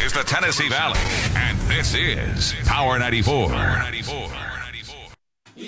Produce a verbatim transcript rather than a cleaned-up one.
is the Tennessee Valley, and this is Power ninety-four. Power ninety-four.